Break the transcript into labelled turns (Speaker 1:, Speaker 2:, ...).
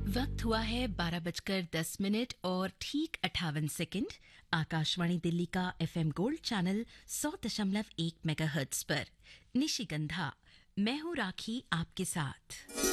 Speaker 1: वक्त हुआ है 12:10 और ठीक 58 सेकंड। आकाशवाणी दिल्ली का एफएम गोल्ड चैनल 100.1 मेगाहर्ट्ज पर निशिगंधा। मैं हूं राखी आपके साथ।